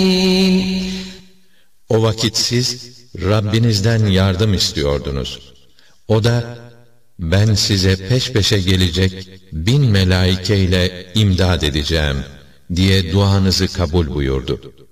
O vakit siz Rabbinizden yardım istiyordunuz. O da ben size peş peşe gelecek 1000 melaike ile imdad edeceğim diye duanızı kabul buyurdu.